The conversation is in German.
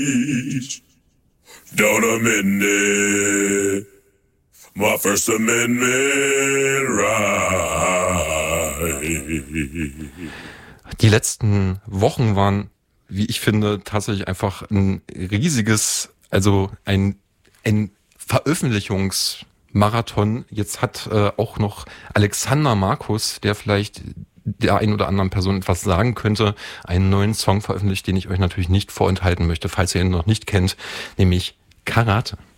Don't amend it. My First Amendment right. Die letzten Wochen waren, wie ich finde, tatsächlich einfach ein riesiges, also ein Veröffentlichungsmarathon. Jetzt hat auch noch Alexander Markus, der vielleicht der ein oder anderen Person etwas sagen könnte, einen neuen Song veröffentlicht, den ich euch natürlich nicht vorenthalten möchte, falls ihr ihn noch nicht kennt, nämlich Karate.